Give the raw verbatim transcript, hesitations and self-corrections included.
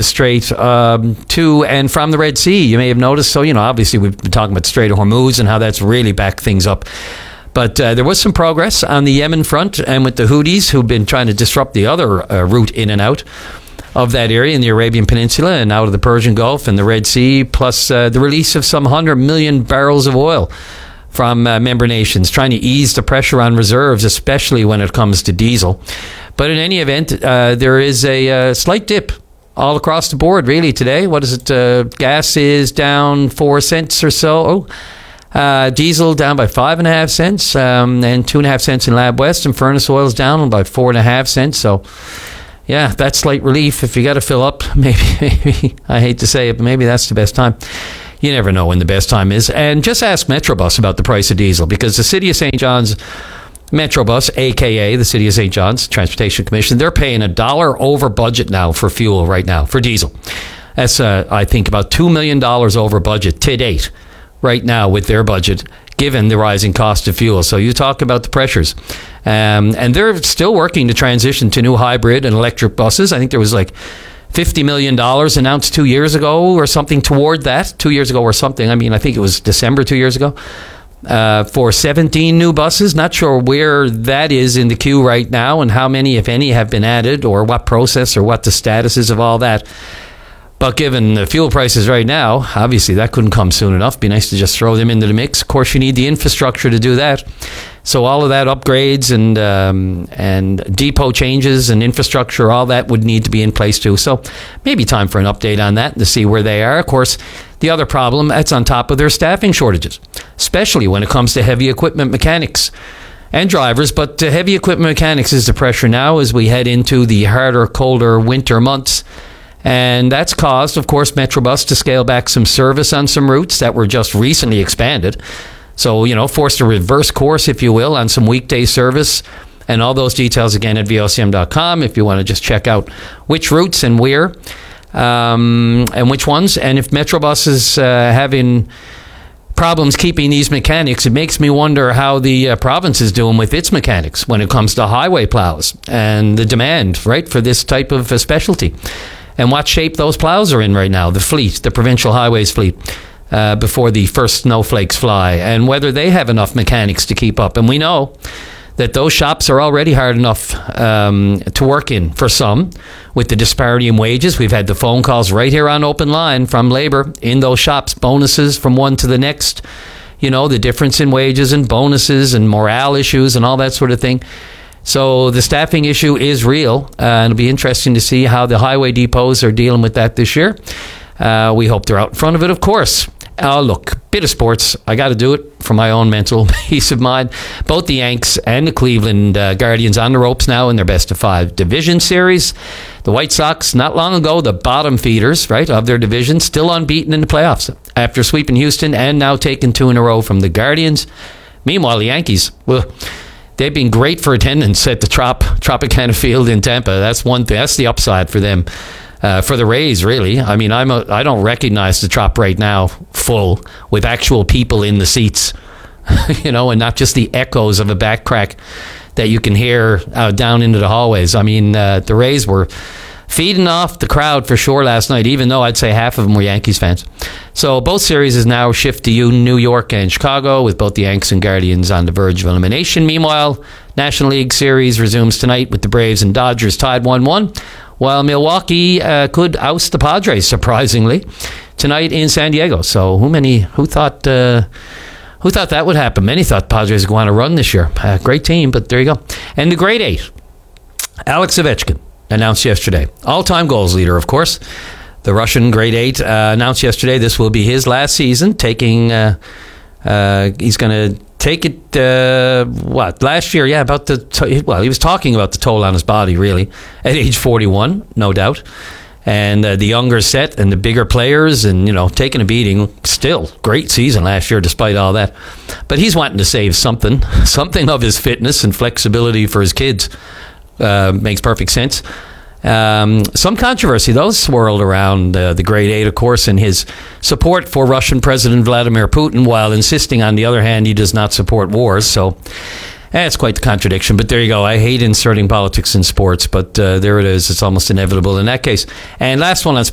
Strait um, to and from the Red Sea. You may have noticed. So, you know, obviously we've been talking about the Strait of Hormuz and how that's really backed things up. But uh, there was some progress on the Yemen front and with the Houthis, who've been trying to disrupt the other uh, route in and out of that area in the Arabian Peninsula and out of the Persian Gulf and the Red Sea, plus uh, the release of some one hundred million barrels of oil from uh, member nations, trying to ease the pressure on reserves, especially when it comes to diesel. But in any event, uh, there is a uh, slight dip all across the board, really, today. What is it? Uh, gas is down four cents or so. Uh, diesel down by five and a half cents, um, and two and a half cents in Lab West, and furnace oil is down by four and a half cents. So, yeah, that's slight relief. If you got to fill up, maybe, maybe, I hate to say it, but maybe that's the best time. You never know when the best time is. And just ask Metrobus about the price of diesel, because the City of Saint John's Metrobus, a k a the City of Saint John's Transportation Commission, they're paying a dollar over budget now for fuel right now, for diesel. That's, uh, I think, about two million dollars over budget to date right now with their budget, given the rising cost of fuel. So you talk about the pressures. Um, and they're still working to transition to new hybrid and electric buses. I think there was like fifty million dollars announced two years ago or something toward that. Two years ago or something. I mean, I think it was December two years ago. Uh, for seventeen new buses. Not sure where that is in the queue right now and how many, if any, have been added or what process or what the status is of all that. But given the fuel prices right now, obviously that couldn't come soon enough. Be nice to just throw them into the mix. Of course, you need the infrastructure to do that. So all of that upgrades and um, and depot changes and infrastructure, all that would need to be in place too. So maybe time for an update on that to see where they are. Of course, the other problem, that's on top of their staffing shortages, especially when it comes to heavy equipment mechanics and drivers. But uh, heavy equipment mechanics is the pressure now as we head into the harder, colder winter months. And that's caused, of course, Metrobus to scale back some service on some routes that were just recently expanded. So, you know, forced a reverse course, if you will, on some weekday service. And all those details, again, at V O C M dot com if you want to just check out which routes and where um, and which ones. And if Metrobus is uh, having problems keeping these mechanics, it makes me wonder how the uh, province is doing with its mechanics when it comes to highway plows and the demand, right, for this type of uh, specialty. And what shape those plows are in right now, the fleet, the provincial highways fleet, uh, before the first snowflakes fly, and whether they have enough mechanics to keep up. And we know that those shops are already hard enough um, to work in for some, with the disparity in wages. We've had the phone calls right here on Open Line from Labour in those shops, bonuses from one to the next, you know, the difference in wages and bonuses and morale issues and all that sort of thing. So the staffing issue is real, uh, and it'll be interesting to see how the highway depots are dealing with that this year. Uh, we hope they're out in front of it, of course. Uh, look, bit of sports. I got to do it for my own mental peace of mind. Both the Yanks and the Cleveland uh, Guardians on the ropes now in their best of five division series. The White Sox, not long ago, the bottom feeders, right, of their division, still unbeaten in the playoffs after sweeping Houston and now taking two in a row from the Guardians. Meanwhile, the Yankees, well, they've been great for attendance at the Trop, Tropicana Field in Tampa. That's one thing. That's the upside for them. Uh, for the Rays, really. I mean, I'm a, I don't recognize the Trop right now full with actual people in the seats, you know, and not just the echoes of a back crack that you can hear uh, down into the hallways. I mean, uh, the Rays were feeding off the crowd for sure last night, even though I'd say half of them were Yankees fans. So both series is now shift to you, New York and Chicago, with both the Yanks and Guardians on the verge of elimination. Meanwhile, National League Series resumes tonight with the Braves and Dodgers tied one one, while Milwaukee uh, could oust the Padres, surprisingly, tonight in San Diego. So who many who thought uh, who thought that would happen? Many thought the Padres would go on a run this year. Uh, great team, but there you go. And the grade eight, Alex Ovechkin, announced yesterday. All-time goals leader, of course. The Russian grade eight uh, announced yesterday this will be his last season, taking, uh, uh, he's going to take it, uh, what, last year, yeah, about the, t- well, he was talking about the toll on his body, really, at age forty-one, no doubt. And uh, the younger set and the bigger players and, you know, taking a beating. Still, great season last year despite all that. But he's wanting to save something, something of his fitness and flexibility for his kids. Uh, makes perfect sense. Um, some controversy, though, swirled around uh, the grade eight, of course, and his support for Russian President Vladimir Putin, while insisting, on the other hand, he does not support wars. So eh, it's quite the contradiction. But there you go. I hate inserting politics in sports, but uh, there it is. It's almost inevitable in that case. And last one on